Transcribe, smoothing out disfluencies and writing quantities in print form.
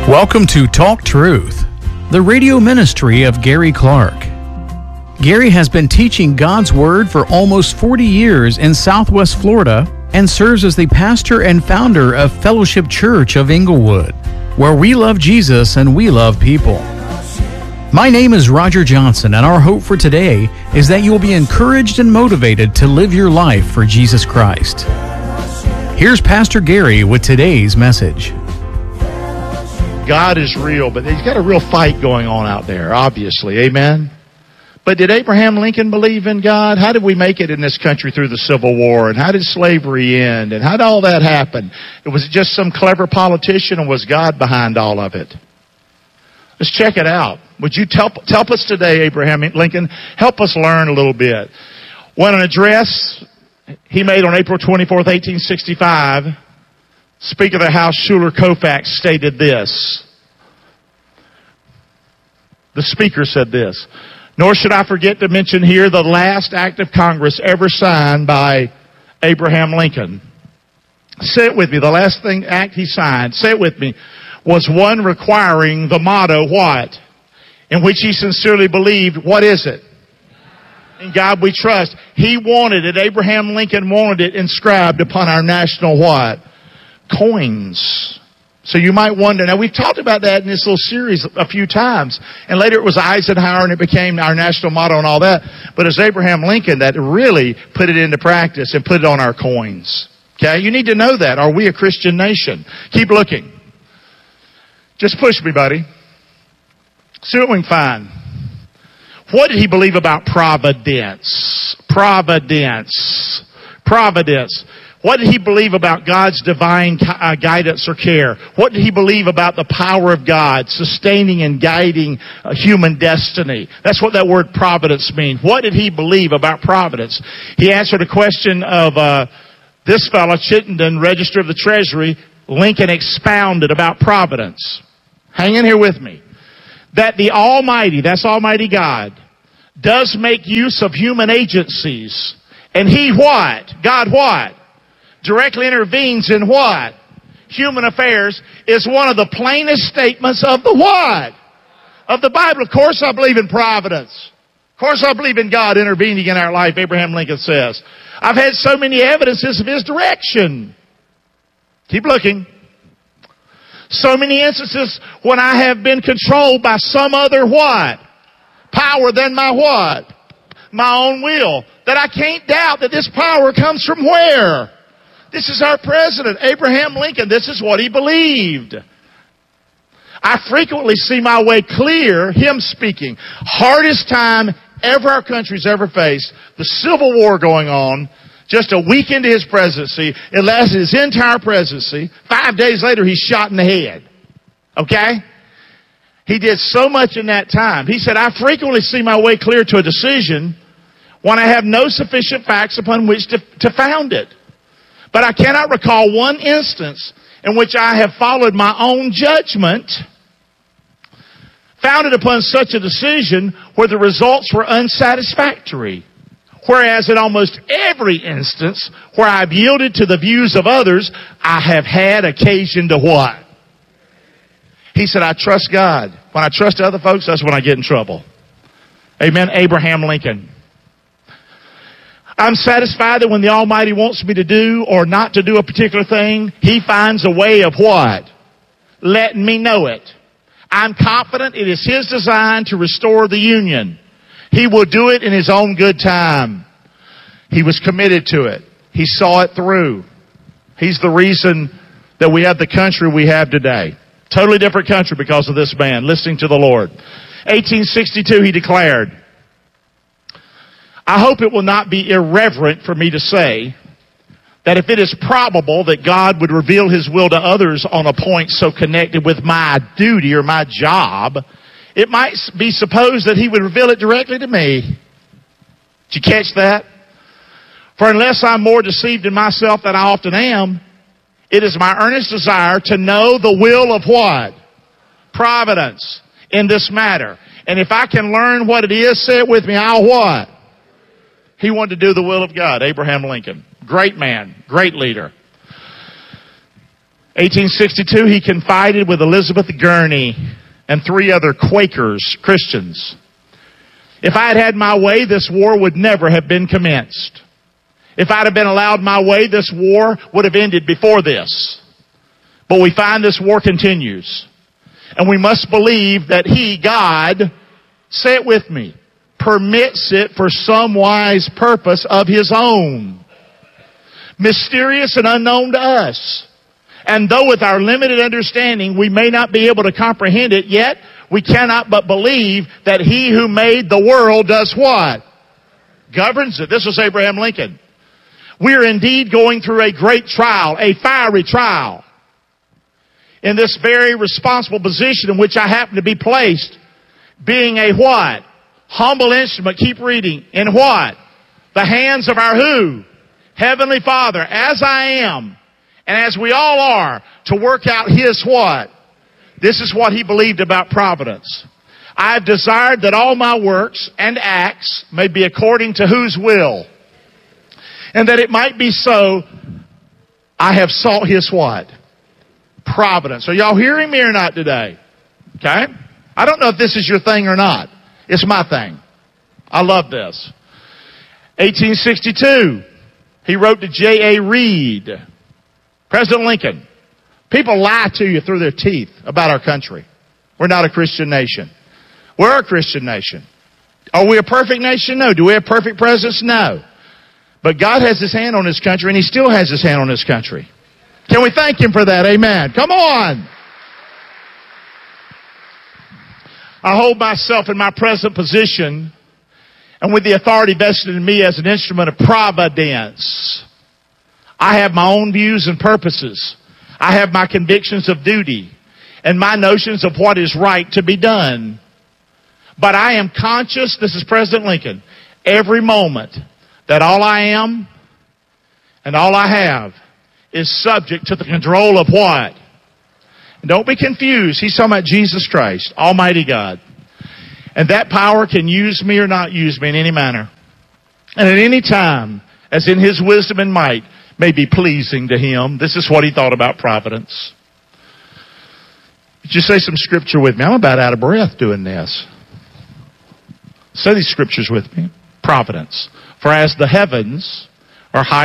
Welcome to Talk Truth, the radio ministry of Gary Clark. Gary has been teaching God's Word for almost 40 years in Southwest Florida and serves as the pastor and founder of Fellowship Church of Inglewood, where we love Jesus and we love people. My name is Roger Johnson, and our hope for today is that you will be encouraged and motivated to live your life for Jesus Christ. Here's Pastor Gary with today's message. God is real, but he's got a real fight going on out there, obviously. Amen? But did Abraham Lincoln believe in God? How did we make it in this country through the Civil War? And how did slavery end? And how did all that happen? Was it just some clever politician, or was God behind all of it? Let's check it out. Would you help us today, Abraham Lincoln? Help us learn a little bit. When an address he made on April 24th, 1865, Speaker of the House Schuyler Colfax stated this. The Speaker said this: "Nor should I forget to mention here the last act of Congress ever signed by Abraham Lincoln." Say it with me. The last act he signed, say it with me, was one requiring the motto, what? In which he sincerely believed. What is it? In God we trust. He wanted it, Abraham Lincoln wanted it inscribed upon our national what? Coins. So you might wonder, now we've talked about that in this little series a few times, and later it was Eisenhower and it became our national motto and all that, but it's Abraham Lincoln that really put it into practice and put it on our coins. Okay, you need to know that. Are we a Christian nation? Keep looking. Just push me, buddy. See what we can find. What did he believe about providence? Providence. Providence. What did he believe about God's divine guidance or care? What did he believe about the power of God sustaining and guiding human destiny? That's what that word providence means. What did he believe about providence? He answered a question of this fellow, Chittenden, Register of the Treasury. Lincoln expounded about providence. Hang in here with me. That the Almighty, that's Almighty God, does make use of human agencies. And He what? God what? Directly intervenes in what? Human affairs, is one of the plainest statements of the what? Of the Bible. Of course I believe in providence. Of course I believe in God intervening in our life, Abraham Lincoln says. I've had so many evidences of His direction. Keep looking. So many instances when I have been controlled by some other what? Power than my what? My own will. That I can't doubt that this power comes from where? This is our president, Abraham Lincoln. This is what he believed. I frequently see my way clear, him speaking. Hardest time ever our country's ever faced. The Civil War going on. Just a week into his presidency. It lasted his entire presidency. 5 days later, he's shot in the head. Okay? He did so much in that time. He said, I frequently see my way clear to a decision when I have no sufficient facts upon which to found it. But I cannot recall one instance in which I have followed my own judgment, founded upon such a decision where the results were unsatisfactory. Whereas in almost every instance where I've yielded to the views of others, I have had occasion to what? He said, I trust God. When I trust other folks, that's when I get in trouble. Amen. Abraham Lincoln. I'm satisfied that when the Almighty wants me to do or not to do a particular thing, He finds a way of what? Letting me know it. I'm confident it is His design to restore the Union. He will do it in His own good time. He was committed to it. He saw it through. He's the reason that we have the country we have today. Totally different country because of this man listening to the Lord. 1862, he declared, I hope it will not be irreverent for me to say that if it is probable that God would reveal His will to others on a point so connected with my duty or my job, it might be supposed that He would reveal it directly to me. Did you catch that? For unless I'm more deceived in myself than I often am, it is my earnest desire to know the will of what? Providence in this matter. And if I can learn what it is, say it with me, I'll what? He wanted to do the will of God. Abraham Lincoln. Great man. Great leader. 1862, he confided with Elizabeth Gurney and 3 other Quakers, Christians. If I had had my way, this war would never have been commenced. If I'd have been allowed my way, this war would have ended before this. But we find this war continues. And we must believe that He, God, say it with me, permits it for some wise purpose of His own, mysterious and unknown to us. And though with our limited understanding we may not be able to comprehend it, yet we cannot but believe that He who made the world does what? Governs it. This was Abraham Lincoln. We are indeed going through a great trial, a fiery trial, in this very responsible position in which I happen to be placed, being a what? Humble instrument. Keep reading. In what? The hands of our who? Heavenly Father, as I am, and as we all are, to work out His what? This is what he believed about providence. I have desired that all my works and acts may be according to whose will? And that it might be so, I have sought His what? Providence. Are y'all hearing me or not today? Okay? I don't know if this is your thing or not. It's my thing. I love this. 1862, he wrote to J.A. Reed, President Lincoln. People lie to you through their teeth about our country. We're not a Christian nation. We're a Christian nation. Are we a perfect nation? No. Do we have perfect presidents? No. But God has His hand on His country, and He still has His hand on His country. Can we thank Him for that? Amen. Come on. I hold myself in my present position and with the authority vested in me as an instrument of providence. I have my own views and purposes. I have my convictions of duty and my notions of what is right to be done. But I am conscious, this is President Lincoln, every moment that all I am and all I have is subject to the control of what? And don't be confused. He's talking about Jesus Christ, Almighty God. And that power can use me or not use me in any manner. And at any time, as in His wisdom and might, may be pleasing to Him. This is what he thought about providence. Would you say some scripture with me? I'm about out of breath doing this. Say these scriptures with me. Providence. For as the heavens are high